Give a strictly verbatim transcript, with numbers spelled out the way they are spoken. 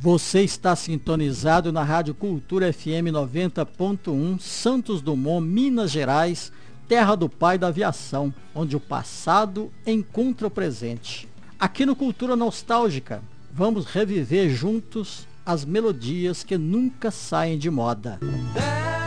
Você está sintonizado na Rádio Cultura F M noventa ponto um, Santos Dumont, Minas Gerais, terra do pai da aviação, onde o passado encontra o presente. Aqui no Cultura Nostálgica, vamos reviver juntos as melodias que nunca saem de moda.